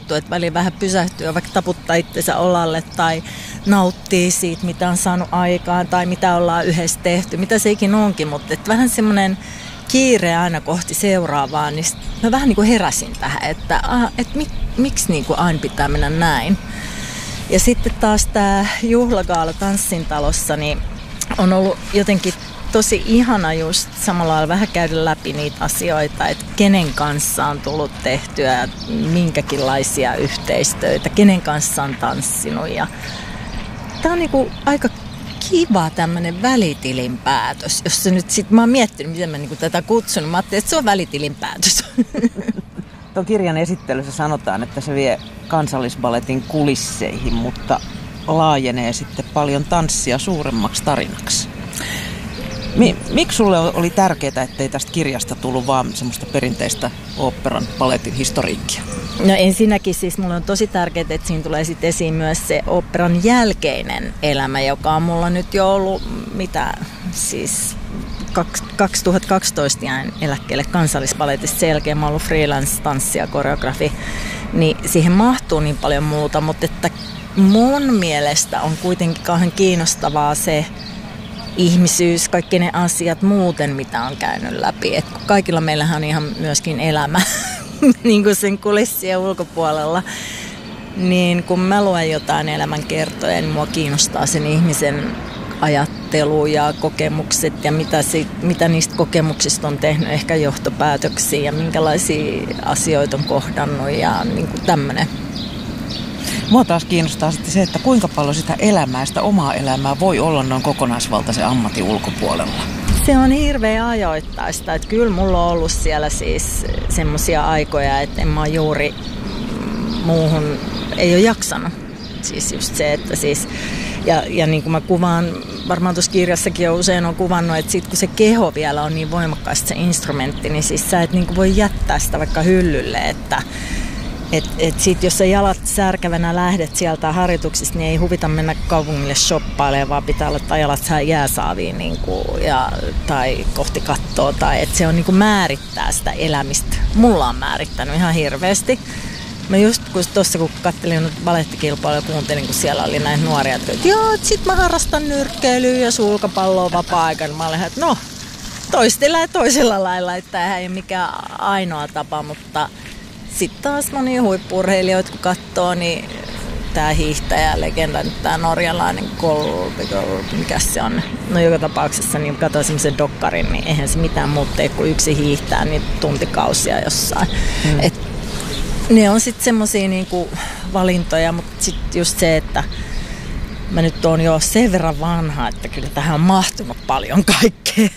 juttu, että välillä vähän pysähtyy, vaikka taputtaa itsensä olalle tai nauttii siitä, mitä on saanut aikaan tai mitä ollaan yhdessä tehty, mitä se ikinä onkin, mutta vähän semmoinen kiire aina kohti seuraavaa, niin mä vähän niin kuin heräsin tähän, että miksi niin kuin aina pitää mennä näin. Ja sitten taas tämä juhlagaala Tanssintalossa, niin on ollut jotenkin tosi ihana just samalla lailla vähän käydä läpi niitä asioita, että kenen kanssa on tullut tehtyä minkäkinlaisia yhteistöitä, kenen kanssa on tanssinut. Ja tämä on niinku aika kiva tämmöinen välitilinpäätös, jos se nyt sit, mä oon miettinyt, miten mä niinku tätä kutsun, mä ajattelin, että se on välitilinpäätös. Tuon kirjan esittelyssä sanotaan, että se vie Kansallisballetin kulisseihin, mutta laajenee sitten paljon tanssia suuremmaksi tarinaksi. Miksi sulle oli tärkeää, ettei tästä kirjasta tullut vaan semmoista perinteistä oopperan balletin historiikkia? No ensinnäkin siis mulle on tosi tärkeää, että siinä tulee sitten esiin myös se oopperan jälkeinen elämä, joka on mulla nyt jo ollut, 2012 jäin eläkkeelle Kansallisballetista. Sen jälkeen mä oon ollut freelance-tanssi ja koreografi, niin siihen mahtuu niin paljon muuta, mutta että mun mielestä on kuitenkin kauhean kiinnostavaa se ihmisyys, kaikki ne asiat muuten, mitä on käynyt läpi. Et kaikilla meillähän on ihan myöskin elämä niin kuin sen kulissien ulkopuolella. Niin kun mä luen jotain elämänkertoja, niin mua kiinnostaa sen ihmisen ajattelu ja kokemukset ja mitä niistä kokemuksista on tehnyt ehkä johtopäätöksiä ja minkälaisia asioita on kohdannut ja niin kuin tämmöinen. Mua taas kiinnostaa sitten se, että kuinka paljon sitä elämää, sitä omaa elämää voi olla noin kokonaisvaltaisen ammatin ulkopuolella. Se on hirveän ajoittaista. Että kyllä mulla on ollut siellä siis semmoisia aikoja, että en mä juuri muuhun ei ole jaksanut. Siis just se, että siis, ja niin kuin mä kuvaan, varmaan tuossa kirjassakin jo usein on kuvannut, että sit kun se keho vielä on niin voimakkaasti se instrumentti, niin siis sä et niin kuin voi jättää sitä vaikka hyllylle, että sit jos sä jalat särkävänä lähdet sieltä harjoituksista, niin ei huvita mennä kaupungille shoppailemaan, vaan pitää laittaa jalat jääsaaviin tai kohti kattoa. Tai että se on niin kuin määrittää sitä elämistä. Mulla on määrittänyt ihan hirveästi. Mä just tuossa kun katselin balettikilpailuja ja kuuntelin, kun siellä oli näitä nuoria, että joo, sit mä harrastan nyrkkeilyä ja sulkapalloa vapaa-aikana. Mä olin, että no, toisella lailla, että tämähän ei ole mikään ainoa tapa, mutta sitten taas monia huippu-urheilijoita, kun katsoo, niin tämä hiihtäjä, legenda, tämä norjalainen Kolbi, mikä se on. No joka tapauksessa, niin katsoin semmoisen dokkarin, niin eihän se mitään muuta tee, kun yksi hiihtää niin tuntikausia jossain. Et ne on sitten semmoisia niinku valintoja, mutta sitten just se, että mä nyt oon jo sen verran vanha, että kyllä tähän on mahtunut paljon kaikkea.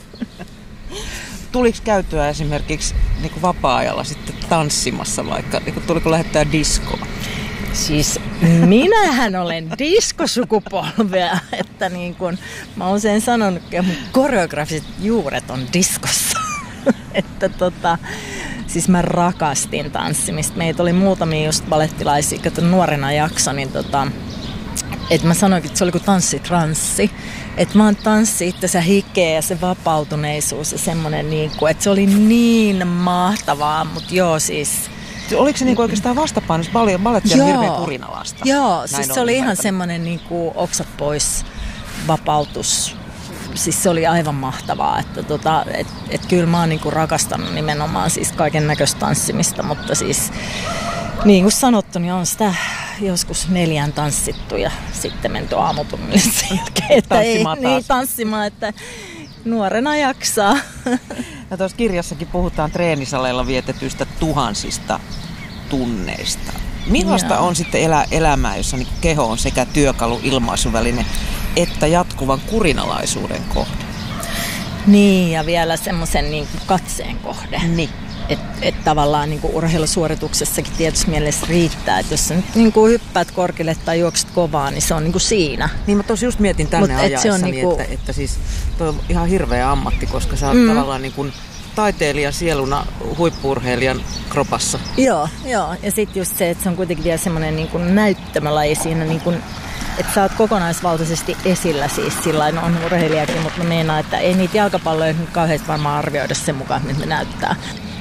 Tuliko käytyä esimerkiksi niin kuin vapaa-ajalla sitten tanssimassa vaikka? Niin kuin, tuliko lähettää diskoa? Siis minähän olen diskosukupolvea, että niin kuin mä oon usein sanonut, että mun koreografiset juuret on diskossa. Että siis mä rakastin tanssimista. Meitä oli muutamia just balettilaisia, kato nuorena jakso, niin että mä sanoinkin, että se oli kuin tanssitranssi. Että vaan tanssi itsensä hikeä ja se vapautuneisuus ja semmoinen, että se oli niin mahtavaa, mutta joo siis. Oliko se niinku oikeastaan vastapainossa? Balletti on hirveän kurinalaista. Joo, siis se oli ihan semmoinen niinku oksat pois vapautus. Siis se oli aivan mahtavaa, että et kyllä mä oon niinku rakastanut nimenomaan siis kaiken näköistä tanssimista, mutta siis niin kuin sanottu, niin on sitä joskus 4 tanssittu ja sitten menty aamutunnille sen jälkeen, että ei niin tanssimaan, että nuorena jaksaa. Ja tuossa kirjassakin puhutaan treenisaleilla vietetyistä tuhansista tunneista. Millaista on sitten elämää, jossa niin keho on sekä työkalu, ilmaisuväline että jatkuvan kurinalaisuuden kohde? Niin, ja vielä semmoisen niin katseen kohde. Niin. Että tavallaan niin kuin urheilusuorituksessakin tietysti mielessä riittää, että jos sä nyt niin kuin hyppäät korkealle tai juokset kovaa, niin se on niin kuin siinä. Niin mä tosi just mietin tänne ajaessani, niin kuin että siis toi on ihan hirveä ammatti, koska sä oot tavallaan niin kuin taiteilijan sieluna huippu-urheilijan kropassa. Joo, ja sitten just se, että se on kuitenkin vielä semmoinen niin kuin näyttämölaji siinä, niin kuin, että sä oot kokonaisvaltaisesti esillä siis sillain on urheilijakin, mutta mä meinaan, että ei niitä jalkapalloja nyt kauheasti varmaan arvioida sen mukaan, mitä ne näyttää.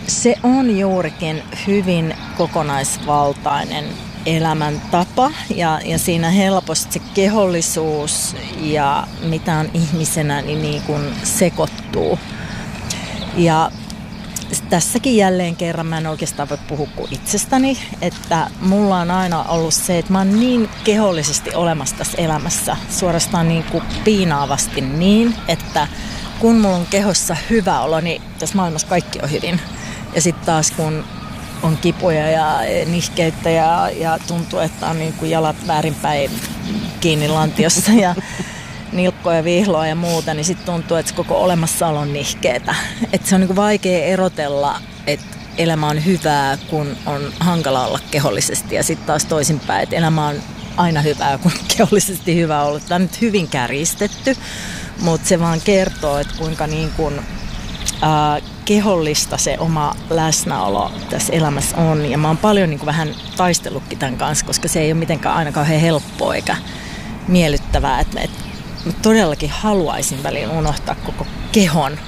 Se on juurikin hyvin kokonaisvaltainen elämäntapa ja siinä helposti se kehollisuus ja mitä on ihmisenä niin kuin sekoittuu. Ja tässäkin jälleen kerran mä en oikeastaan voi puhua kuin itsestäni, että mulla on aina ollut se, että mä oon niin kehollisesti olemassa tässä elämässä, suorastaan niin kuin piinaavasti niin, että kun mulla on kehossa hyvä olo, niin tässä maailmassa kaikki on hyvin. Ja sitten taas kun on kipuja ja nihkeyttä ja tuntuu, että on niin kuin jalat väärinpäin kiinni lantiossa ja nilkkoja, vihloa ja muuta, niin sitten tuntuu, että se koko olemassaolo on nihkeetä. Että se on niin kuin vaikea erotella, että elämä on hyvää, kun on hankala olla kehollisesti. Ja sitten taas toisinpäin, että elämä on aina hyvää, kun kehollisesti hyvä ollut. Tämä on nyt hyvin kärjistetty, mutta se vaan kertoo, että kuinka niin kuin kehollista se oma läsnäolo tässä elämässä on. Ja mä oon paljon niin kuin vähän taistellutkin tämän kanssa, koska se ei ole mitenkään aina kauhean helppoa eikä miellyttävää. Että mä todellakin haluaisin väliin unohtaa koko kehon.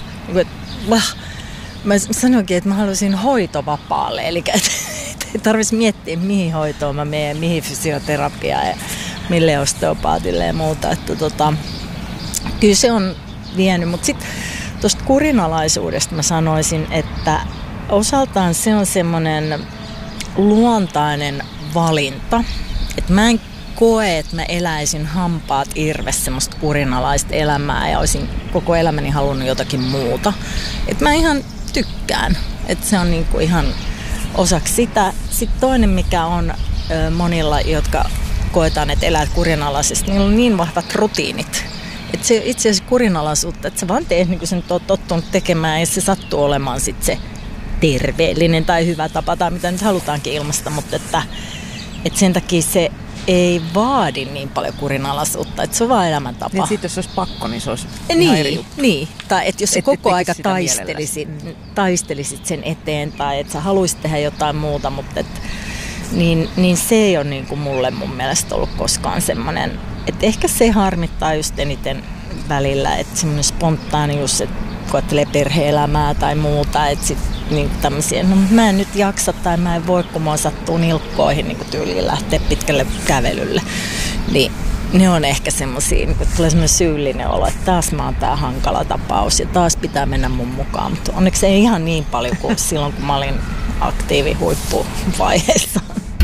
Mä sanoinkin, että mä haluaisin hoitovapaalle. Eli ei tarvitsisi miettiä, mihin hoitoon mä menen, mihin fysioterapiaan ja mille osteopaatille ja muuta. Että kyllä se on vienyt, mutta sitten tuosta kurinalaisuudesta mä sanoisin, että osaltaan se on semmoinen luontainen valinta. Että mä en koe, että mä eläisin hampaat irvessä semmoista kurinalaista elämää ja olisin koko elämäni halunnut jotakin muuta. Että mä ihan tykkään, että se on niinku ihan osaksi sitä. Sitten toinen, mikä on monilla, jotka koetaan, että elää kurinalaisesti, niillä on niin vahvat rutiinit. Että se itse asiassa kurinalaisuutta, että sä vaan teet niin kuin sä nyt oot tottunut tekemään ja se sattuu olemaan sitten se terveellinen tai hyvä tapa tai mitä nyt halutaankin ilmaista, mutta että sen takia se ei vaadi niin paljon kurinalaisuutta, että se on vaan elämäntapa. Niin sitten jos olisi pakko, niin se olisi ihan eri juttu. Niin, tai että jos sä koko aika taistelisit sen eteen tai että sä haluaisit tehdä jotain muuta, mutta niin se ei ole niin kuin mulle mun mielestä ollut koskaan semmoinen. Että ehkä se harmittaa just eniten välillä, että semmoinen spontaanius, että kun ajattelee perhe-elämää tai muuta, että sitten niin tämmöisiä, no mä en nyt jaksa tai mä en voi, kun mua sattuu nilkkoihin niin tyyliin lähteä pitkälle kävelylle. Niin ne on ehkä semmoisia, niin tulee semmoinen syyllinen olo, että taas mä oon tää hankala tapaus ja taas pitää mennä mun mukaan. Mutta onneksi ei ihan niin paljon kuin silloin, kun mä olin aktiivihuippuvaiheessa.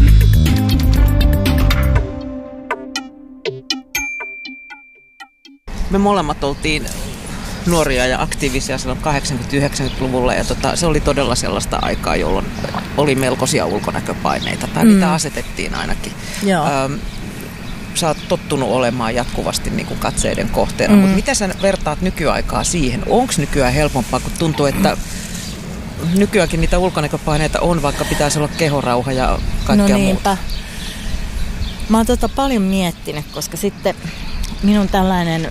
Me molemmat oltiin nuoria ja aktiivisia silloin 80-90-luvulla ja se oli todella sellaista aikaa, jolloin oli melkoisia ulkonäköpaineita tai mitä asetettiin ainakin. Sä oot tottunut olemaan jatkuvasti niin kuin katseiden kohteena, mutta mitä sä vertaat nykyaikaa siihen? Onko nykyään helpompaa, kun tuntuu, että nykyäänkin niitä ulkonäköpaineita on, vaikka pitäisi olla kehorauha ja kaikkea muuta? Mä oon paljon miettinyt, koska sitten minun tällainen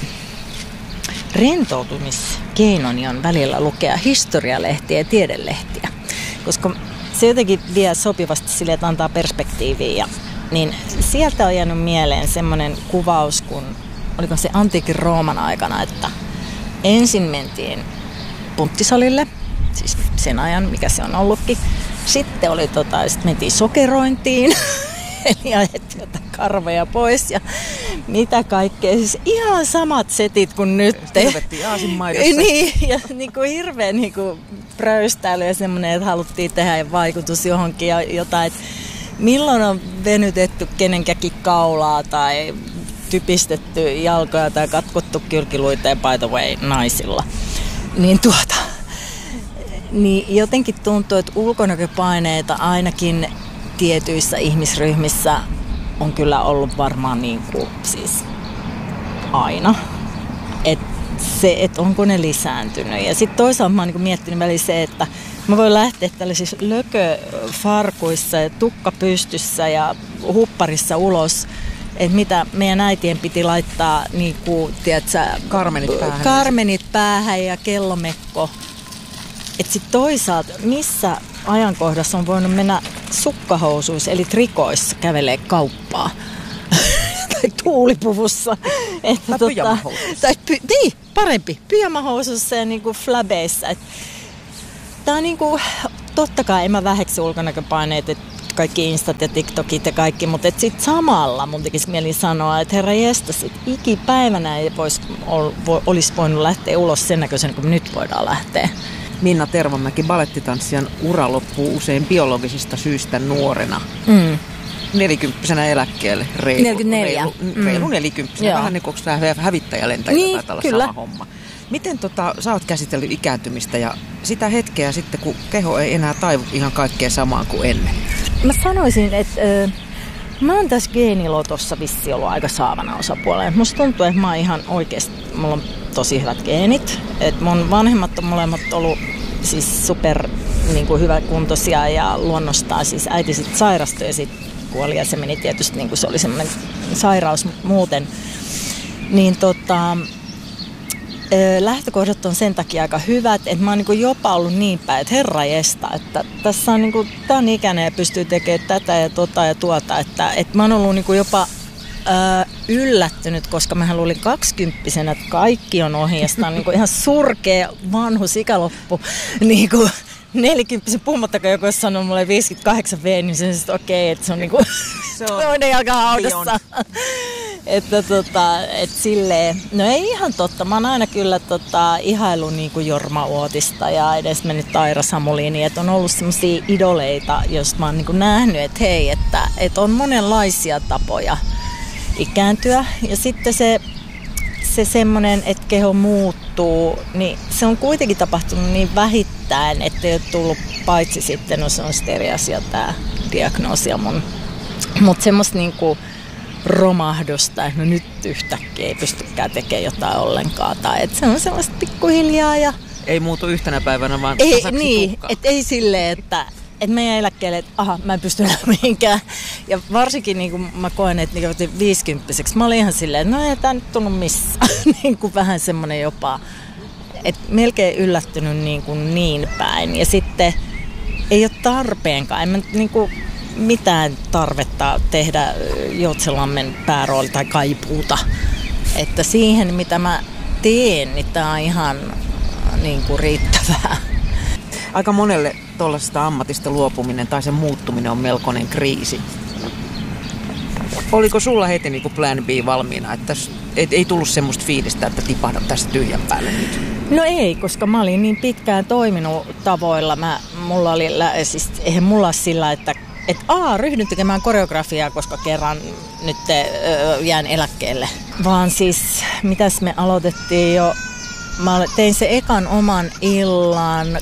rentoutumiskeinoni on välillä lukea historialehtiä ja tiedelehtiä, koska se jotenkin vie sopivasti sille, että antaa perspektiiviä. Niin sieltä on jäänyt mieleen semmoinen kuvaus, kun oliko se antiikin Rooman aikana, että ensin mentiin punttisalille, siis sen ajan, mikä se on ollutkin. Sitten oli sit mentiin sokerointiin. Eli ajettiin jotain karvoja pois ja mitä kaikkea. Siis ihan samat setit kuin nyt. Hirvettiin aasinmaidossa. Niin, ja niinku hirveä niinku pröystäily ja semmoinen, että haluttiin tehdä vaikutus johonkin ja jotain. Että milloin on venytetty kenenkäkin kaulaa tai typistetty jalkoja tai katkottu kylkiluiteen by the way naisilla. Niin jotenkin tuntuu, että ulkonäköpaineita ainakin tietyissä ihmisryhmissä on kyllä ollut varmaan niin kuin siis aina. Että onko ne lisääntynyt. Ja sitten toisaalta mä oon niin miettinyt välillä se, että mä voin lähteä tällaisissa lököfarkuissa ja tukka pystyssä ja hupparissa ulos. Että mitä meidän äitien piti laittaa niin kuin, tiedätkö, karmenit päähän ja kellomekko. Että sitten toisaalta, missä ajankohdassa on voinut mennä sukkahousuissa, eli trikoissa kävelee kauppaa. Tai tuulipuvussa. Tai pyjamahousussa. Niin, parempi. Pyjamahousussa ja niinku flabeissa. tää on niinku, totta kai en mä väheksy ulkonäköpaineet, että kaikki Instat ja TikTokit ja kaikki, mutta sitten samalla mun tekisi mieli sanoa, että herra jestas, että ikipäivänä ei olisi voinut lähteä ulos sen näköisen, kun nyt voidaan lähteä. Minna Tervamäki, balettitanssijan ura loppuu usein biologisista syistä nuorena. 40-vuotiaana eläkkeelle. 44. Reilu 40. Vähän niin kuin hävittäjälentäjä niin, taitaa olla sama homma. Miten sä oot käsitellyt ikääntymistä ja sitä hetkeä sitten, kun keho ei enää taivu ihan kaikkea samaan kuin ennen? Mä sanoisin, että mä oon tässä geenilotossa vissiin ollut aika saavana osapuolella. Musta tuntuu, että mä oon ihan oikeasti, mulla on tosi hyvät geenit. Et mun vanhemmat on molemmat ollut siis super niin kuin hyväkuntoisia ja luonnostaan siis äiti sit sairastui ja sit kuoli ja se meni tietysti niin kuin se oli semmoinen sairaus, mutta muuten. Niin lähtökohdat on sen takia aika hyvät, että mä oon niin jopa ollut niin päin, että herranjesta, että tässä on niin tämän ikäinen ja pystyy tekemään tätä ja tuota, että mä oon ollut niin jopa yllättynyt, koska mähän luulin 20-vuotiaana, että kaikki on ohi ja sitä on niin ihan surkea vanhus ikäloppu. Niin 40 puhumattakaan joku olisi sanonut mulle 58 V, niin se on okei, että se on niinku toinen jalka haudassa. Että silleen, no ei ihan totta. Mä oon aina kyllä ihaillut niinku Jorma Uotista ja edes mennyt Taira Samuliini, että on ollut semmosia idoleita, joista mä oon niinku nähnyt, että hei, että on monenlaisia tapoja ikääntyä. Ja sitten se semmoinen, että keho muuttuu, niin se on kuitenkin tapahtunut niin vähittäin, että ei ole tullut paitsi sitten, no se on sitten eri asia tämä diagnoosi mun. Mutta semmoista niinku romahdusta, että no nyt yhtäkkiä ei pystykään tekemään jotain ollenkaan. Tai että se on semmoista pikkuhiljaa ja... Ei muutu yhtenä päivänä, vaan ei, niin, että ei silleen, että meidän eläkkeelle, että mä en pysty enää mihinkään. Ja varsinkin niin kuin mä koen, että 50-vuotiaaksi mä olin ihan silleen, että no ei tää nyt tullut missään. Niin kuin vähän semmoinen jopa, että melkein yllättynyt niin päin. Ja sitten ei ole tarpeenkaan. En mä niin kuin mitään tarvetta tehdä Joutsenlammen päärooli tai kaipuuta. Että siihen, mitä mä teen, niin tää on ihan niin kuin riittävää. Aika monelle tuollaisesta ammatista luopuminen tai sen muuttuminen on melkoinen kriisi. Oliko sulla heti niin kuin plan B valmiina, että ei tullut semmoista fiilistä, että tipahda tästä tyhjän päälle nyt? No ei, koska mä olin niin pitkään toiminut tavoilla. Mulla oli, siis eihän mulla sillä, että ryhdyn tekemään koreografiaa, koska kerran nyt jään eläkkeelle. Vaan siis, mitäs me aloitettiin jo... Mä tein se ekan oman illan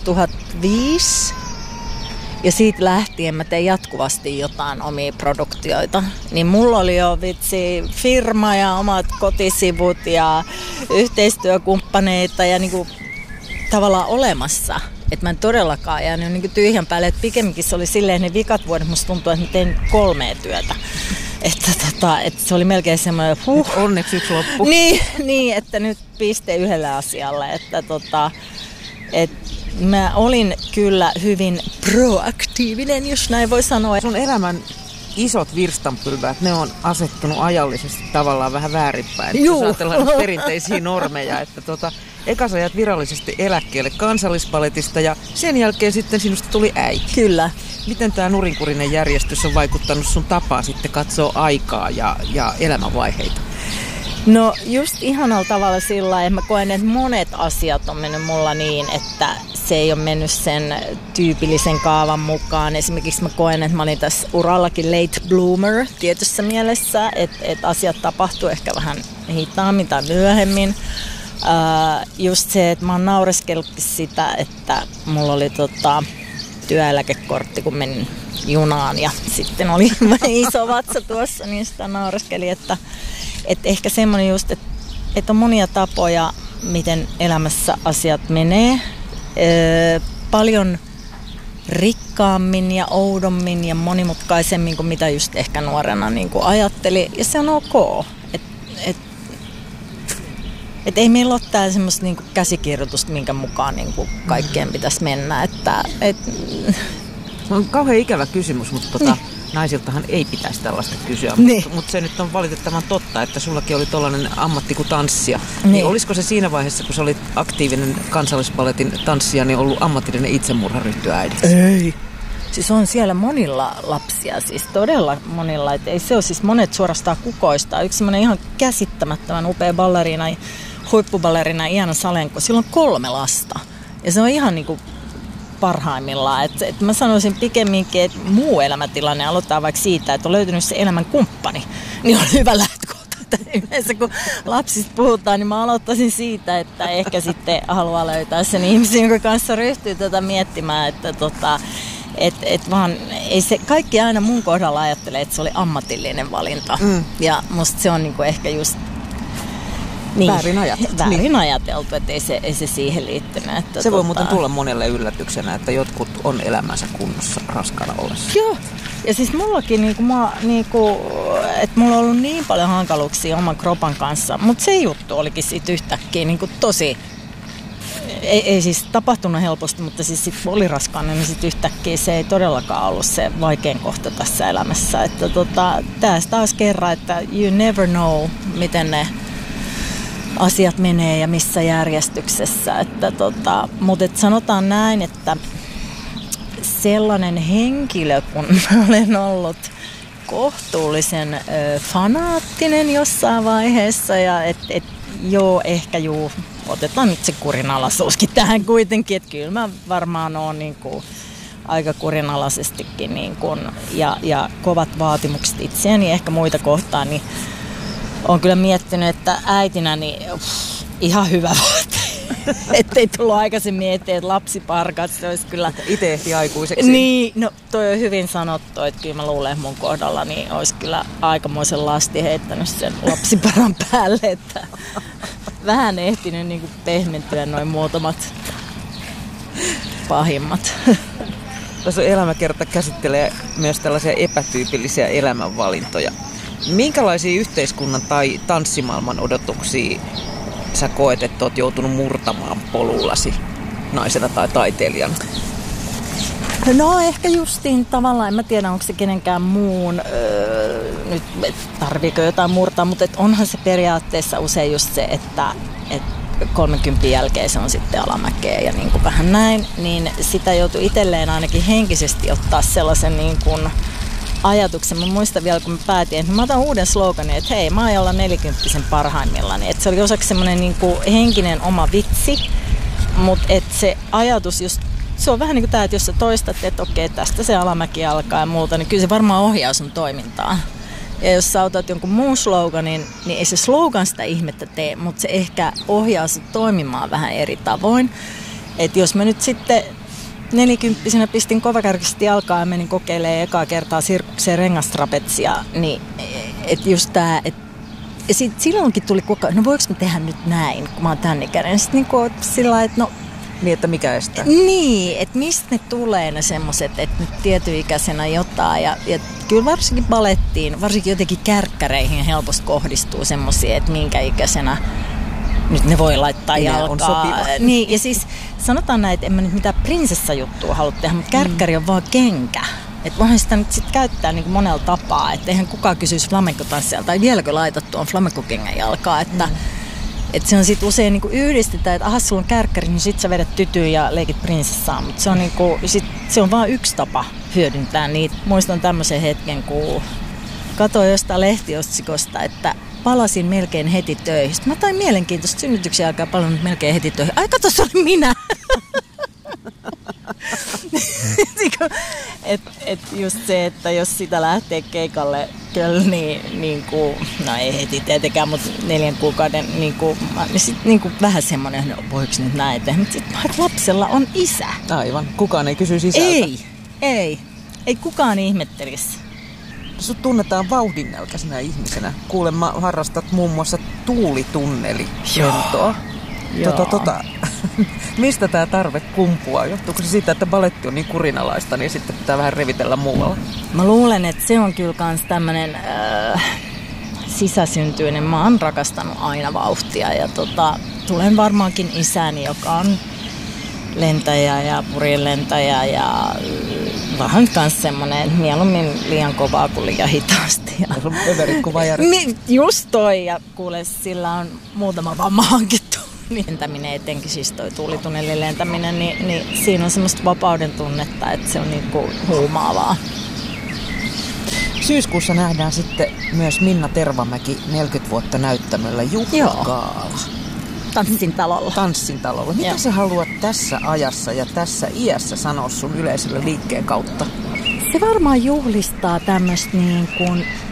2005 ja siitä lähtien mä tein jatkuvasti jotain omia produktioita. Niin mulla oli jo firma ja omat kotisivut ja yhteistyökumppaneita ja niinku tavallaan olemassa. Että mä en todellakaan jäänyt niinku tyhjän päälle. Et pikemminkin se oli silleen, ne vikat vuodet musta tuntuu, että mä tein 3 työtä. Että se oli melkein semmoinen, onneksi yksi loppu. Niin, että nyt piste yhdelle asialle. Että mä olin kyllä hyvin proaktiivinen, jos näin voi sanoa. Sun elämän isot virstanpylväät, ne on asettunut ajallisesti tavallaan vähän väärinpäin. Jos ajatellaan perinteisiä normeja, että eka sä jäät virallisesti eläkkeelle Kansallisbaletista ja sen jälkeen sitten sinusta tuli äiti. Kyllä. Miten tämä nurinkurinen järjestys on vaikuttanut sun tapaa sitten katsoa aikaa ja elämänvaiheita? No just ihanalla tavalla sillä, että mä koen, että monet asiat on mennyt mulla niin, että se ei ole mennyt sen tyypillisen kaavan mukaan. Esimerkiksi mä koen, että mä olin tässä urallakin late bloomer tietyssä mielessä, että asiat tapahtuu ehkä vähän hitaammin tai myöhemmin. Just se, että mä oon naureskellutkin sitä, että mulla oli työeläkekortti, kun menin junaan ja sitten oli iso vatsa tuossa, niin sitä naureskeli, että ehkä semmoinen just, että on monia tapoja, miten elämässä asiat menee. Paljon rikkaammin ja oudommin ja monimutkaisemmin kuin mitä just ehkä nuorena niin kuin ajatteli. Ja se on ok. Et ei meillä ole täällä semmoista niin kuin käsikirjoitusta, minkä mukaan niin kuin kaikkeen pitäisi mennä. On kauhean ikävä kysymys, mutta naisiltahan ei pitäisi tällaista kysyä. Mutta se nyt on valitettavan totta, että sullakin oli tollainen ammatti kuin tanssija. Niin olisiko se siinä vaiheessa, kun sä olit aktiivinen Kansallisballetin tanssija, niin ollut ammatillinen itsemurha ryhtyä äidiksi? Ei. Siis on siellä monilla lapsia, siis todella monilla. Et ei se ole siis monet suorastaan kukoistaa. Yksi semmoinen ihan käsittämättömän upea balleriina, huippuballerina Iana Salenko, sillä on 3 lasta. Ja se on ihan niinku parhaimmillaan. Et mä sanoisin pikemminkin, että muu elämäntilanne aloittaa vaikka siitä, että on löytynyt se elämän kumppani. Niin on hyvä lähtökohta. Yleensä kun lapsista puhutaan, niin mä aloittaisin siitä, että ehkä sitten haluaa löytää sen ihmisen, jonka kanssa ryhtyy tätä miettimään, että vaan ei se, kaikki aina mun kohdalla ajattelee, että se oli ammatillinen valinta. Ja musta se on niinku ehkä just väärin ajateltu, että ei se siihen liittynyt. Että se voi muuten tulla monelle yllätyksenä, että jotkut on elämänsä kunnossa raskaana ollessa. Joo. Ja siis mullakin, että mulla on ollut niin paljon hankaluuksia oman kropan kanssa, mutta se juttu olikin siitä yhtäkkiä tosi, ei siis tapahtunut helposti, mutta siis sit oli raskaana, niin sit yhtäkkiä se ei todellakaan ollut se vaikein kohta tässä elämässä. Että tässä taas kerran, että you never know, miten ne asiat menee ja missä järjestyksessä. Mutta sanotaan näin, että sellainen henkilö, kun olen ollut kohtuullisen fanaattinen jossain vaiheessa ja otetaan nyt se kurinalaisuuskin tähän kuitenkin, että kyllä mä varmaan oon aika kurinalaisestikin ja kovat vaatimukset itseäni ehkä muita kohtaan, niin olen kyllä miettinyt, että äitinä ihan hyvä vaate. Ettei tullut aikaisemmin eteen, että lapsiparkat, se olisi kyllä... Itse ehti aikuiseksi. Niin, no toi on hyvin sanottu, että kyllä mä luulen, että mun kohdalla niin olisi kyllä aikamoisen lasti heittänyt sen lapsiparan päälle, että vähän ehtinyt pehmentyä noin muutamat pahimmat. Tässä elämäkerta käsittelee myös tällaisia epätyypillisiä elämänvalintoja. Minkälaisia yhteiskunnan tai tanssimaailman odotuksia sä koet, että oot joutunut murtamaan polullasi naisena tai taiteilijana? No ehkä justiin tavallaan, en mä tiedä onko se kenenkään muun, nyt tarviiko jotain murtaa, mutta onhan se periaatteessa usein just se, että 30 jälkeen se on sitten alamäkeä ja vähän näin, niin sitä joutuu itselleen ainakin henkisesti ottaa sellaisen ajatuksen. Mä muistan vielä, kun mä päätin, että mä otan uuden sloganin, että hei, mä oon olla 40 parhaimmillaan. Että se oli osaksi semmoinen henkinen oma vitsi, mutta että se ajatus just, se on vähän niin kuin tämä, että jos sä toistat, että okei, tästä se alamäki alkaa ja muuta, niin kyllä se varmaan ohjaa sun toimintaa. Ja jos sä otat jonkun muun sloganin, niin ei se slogan sitä ihmettä tee, mutta se ehkä ohjaa sut toimimaan vähän eri tavoin. Että jos mä nyt sitten 40-vuotiaana pistin kovakärkisesti jalkaa ja menin kokeilemaan ekaa kertaa sirkukseen rengastrapetsia, niin että just tää, että silloinkin tuli koko ajan, no voiko mä tehdä nyt näin, kun mä oon tän ikäinen. Sitten sillä lailla, että niin, että mikä estää? Niin, että mistä ne tulee ne semmoset, että nyt tietyikäisenä jotain. Ja kyllä varsinkin balettiin, varsinkin jotenkin kärkkäreihin helposti kohdistuu semmosia, että minkä ikäisenä nyt ne voi laittaa jalkaa. Niin, ja siis sanotaan näin, että en mä nyt mitään prinsessajuttua halua tehdä, mutta kärkkäri on vaan kenkä. Että voihan sitä nyt sit käyttää monella tapaa, että eihän kukaan kysyisi flamenco-tanssijalta, tai vieläkö laitat tuon flamenco-kengän jalkaa, että se on sitten usein yhdistetään, että aha, sulla on kärkkäri, niin sit sä vedät tytyyn ja leikit prinsessaan, mutta se on vaan yksi tapa hyödyntää niitä. Muistan tämmöisen hetken, kun katsoin jostain lehtiotsikosta, että palasin melkein heti töihin. Sitten mä tain mielenkiintoista, synnytyksen jälkeen palannut melkein heti töihin. Ai kato, se oli minä! Et just se, että jos sitä lähtee keikalle kyllä, no ei heti tietenkään, mutta 4 kuukauden, niin sitten vähän semmoinen, no voiko nyt näin tehdä, mutta sitten lapsella on isä. Aivan, kukaan ei kysyisi isältä. Ei kukaan ihmettelisi. Sut tunnetaan vauhdinälkäisenä ihmisenä. Kuulemma harrastat muun muassa tuulitunnelilentoa. Mistä tämä tarve kumpuaa? Johtuuko se siitä, että baletti on niin kurinalaista, niin sitten pitää vähän revitellä muualla? Mä luulen, että se on kyllä kans tämmönen sisäsyntyinen. Mä oon rakastanut aina vauhtia ja tulen varmaankin isäni, joka on lentäjä ja purjelentäjä ja vähän kans semmonen, että mieluummin liian kovaa kuin liian hitaasti. Ja sun överit kuin vajarit. Just toi, ja kuule, sillä on muutama vamma hankittu. Lentäminen, etenkin siis toi tuulitunnelin lentäminen, niin siinä on semmoista vapauden tunnetta, että se on niinku huumaavaa. Syyskuussa nähdään sitten myös Minna Tervamäki 40 vuotta näyttämöllä juhlagaala. Tanssin talolla. Mitä sä haluat tässä ajassa ja tässä iässä sanoa sun yleisölle liikkeen kautta? Se varmaan juhlistaa tämmöistä niin kuin